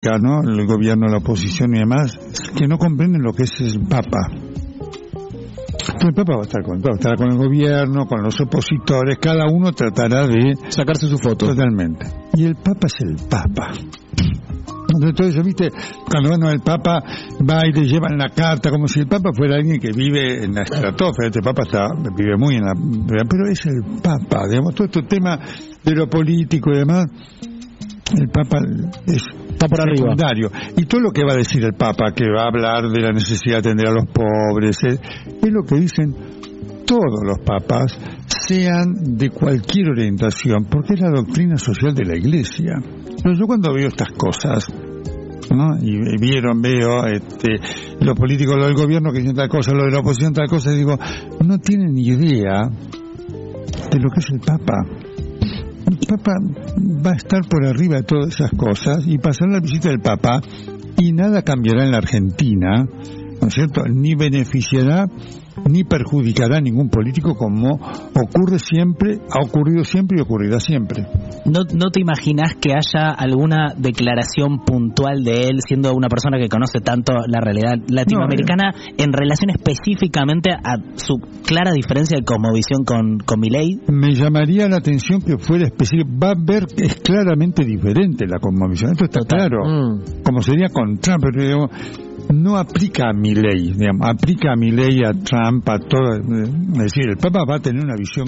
¿no? El gobierno, la oposición y demás, que no comprenden lo que es el Papa. El Papa va a estar con todo, estará con el gobierno, con los opositores, cada uno tratará de sacarse su foto. Totalmente. Y el Papa es el Papa. Entonces, ¿viste? Cuando el Papa va y le llevan la carta, como si el Papa fuera alguien que vive en la estratosfera. Este Papa vive muy en la... Pero es el Papa, digamos, todo este tema de lo político y demás, el Papa está por arriba. Secundario. Y todo lo que va a decir el Papa, que va a hablar de la necesidad de atender a los pobres, es lo que dicen todos los papas, sean de cualquier orientación, porque es la doctrina social de la Iglesia. Pero yo cuando veo estas cosas, ¿no? Y veo los políticos, lo del gobierno que dicen tal cosa, lo de la oposición tal cosa, y digo, no tienen ni idea de lo que es el Papa. El Papa va a estar por arriba de todas esas cosas y pasará la visita del Papa y nada cambiará en la Argentina, ¿no es cierto? Ni beneficiará ni perjudicará a ningún político, como ocurre siempre, ha ocurrido siempre y ocurrirá siempre. ¿No te imaginas que haya alguna declaración puntual de él, siendo una persona que conoce tanto la realidad latinoamericana, en relación específicamente a su clara diferencia de cosmovisión con Milei? Me llamaría la atención que fuera específico. Va a ver que es claramente diferente la cosmovisión, esto está claro, como sería con Trump, pero digamos, no aplica a Milei, digamos, aplica a Milei, a Trump, a todo. Es decir, el Papa va a tener una visión.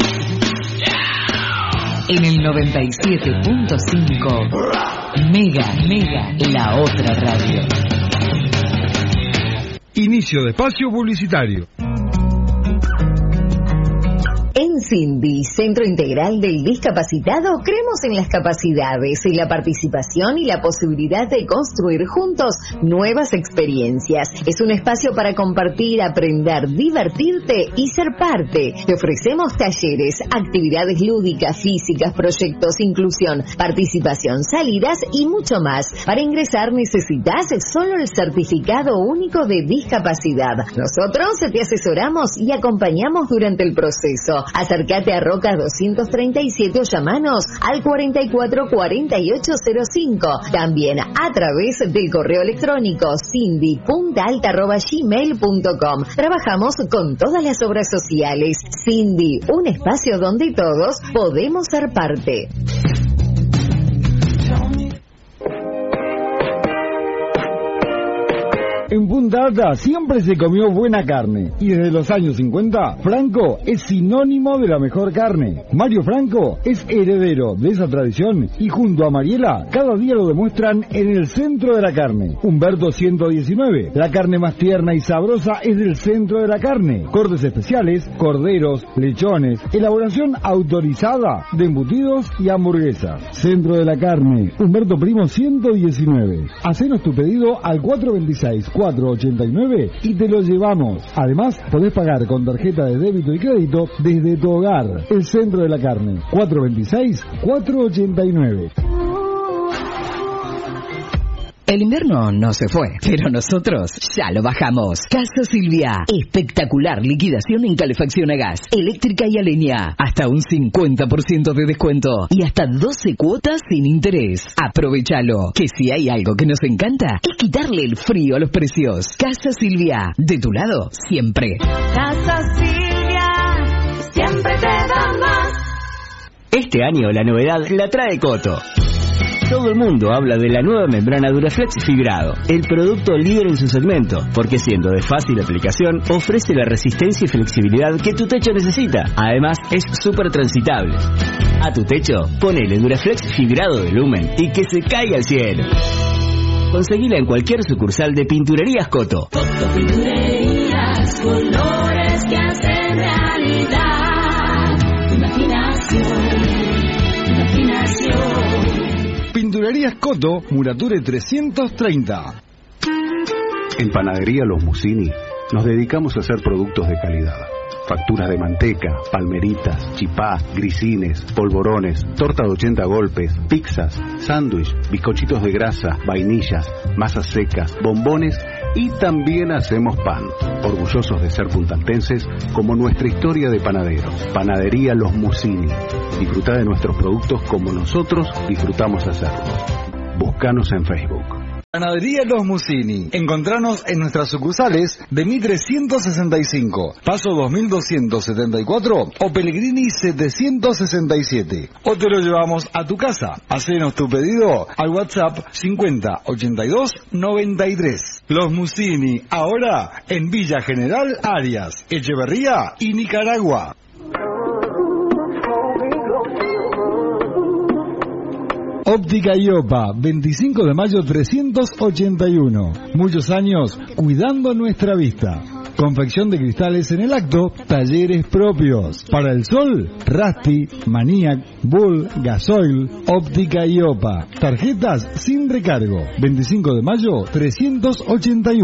En el 97.5 Mega, la otra radio. Inicio de espacio publicitario. En CINDI, Centro Integral del Discapacitado, creemos en las capacidades, en la participación y la posibilidad de construir juntos nuevas experiencias. Es un espacio para compartir, aprender, divertirte y ser parte. Te ofrecemos talleres, actividades lúdicas, físicas, proyectos, inclusión, participación, salidas y mucho más. Para ingresar necesitas solo el certificado único de discapacidad. Nosotros te asesoramos y acompañamos durante el proceso. Acércate a Roca 237 o llamanos al 444805. También a través del correo electrónico cindy.alta@gmail.com. Trabajamos con todas las obras sociales. Cindy, un espacio donde todos podemos ser parte. En Punta Alta siempre se comió buena carne y desde los años 50 Franco es sinónimo de la mejor carne. Mario Franco es heredero de esa tradición y junto a Mariela cada día lo demuestran en el centro de la carne. Humberto 119, la carne más tierna y sabrosa es del centro de la carne. Cortes especiales, corderos, lechones, elaboración autorizada de embutidos y hamburguesas. Centro de la carne, Humberto Primo 119. Hacenos tu pedido al 426-489 y te lo llevamos. Además, podés pagar con tarjeta de débito y crédito desde tu hogar. El Centro de la Carne, 426-489. El invierno no se fue, pero nosotros ya lo bajamos. Casa Silvia, espectacular liquidación en calefacción a gas, eléctrica y a leña. Hasta un 50% de descuento y hasta 12 cuotas sin interés. Aprovechalo, que si hay algo que nos encanta es quitarle el frío a los precios. Casa Silvia, de tu lado siempre. Casa Silvia, siempre te da más. Este año la novedad la trae Coto. Todo el mundo habla de la nueva membrana Duraflex fibrado, el producto líder en su segmento, porque siendo de fácil aplicación, ofrece la resistencia y flexibilidad que tu techo necesita. Además, es súper transitable. A tu techo, ponele Duraflex fibrado de Lumen y que se caiga al cielo. Conseguila en cualquier sucursal de Pinturerías Coto. Coto Pinturerías, colores que hacen realidad. Imaginación. Pinturerías Coto, Murature 330. En Panadería Los Musini nos dedicamos a hacer productos de calidad. Facturas de manteca, palmeritas, chipá, grisines, polvorones, torta de 80 golpes, pizzas, sándwich, bizcochitos de grasa, vainillas, masas secas, bombones y también hacemos pan. Orgullosos de ser puntaltenses como nuestra historia de panaderos. Panadería Los Musini. Disfruta de nuestros productos como nosotros disfrutamos hacerlos. Búscanos en Facebook. Panadería Los Musini. Encontranos en nuestras sucursales de Mitre 165, Paso 2274 o Pellegrini 767. O te lo llevamos a tu casa. Hacenos tu pedido al WhatsApp 50 82 93. Los Musini, ahora en Villa General Arias, Echeverría y Nicaragua. Óptica Iopa, 25 de mayo 381. Muchos años cuidando nuestra vista. Confección de cristales en el acto, talleres propios. Para el sol, Rasti, Maniac, Bull, Gasoil, Óptica Iopa. Tarjetas sin recargo. 25 de mayo 381.